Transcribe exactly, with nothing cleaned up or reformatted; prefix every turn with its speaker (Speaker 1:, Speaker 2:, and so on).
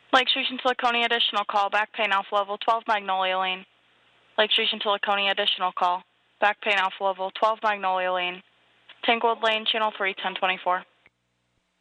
Speaker 1: Lake Street and Laconia additional call, back pain alpha level twelve Magnolia Lane. Lake Street and Laconia additional call, back pain alpha level twelve Magnolia Lane. Tanglewood Lane, channel three, ten twenty-four.